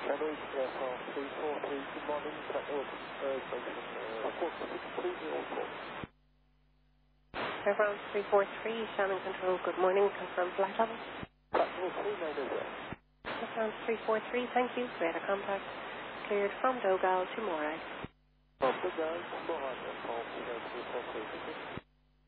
Henry, aircraft 343, good morning, station, report 6204. Airground 343, Shannon Control, good morning, confirm flight level. Flight level 39 over. Airground 343, thank you, radar contact, cleared from Dogal to Morag. From Dogal to Morag, aircraft 343,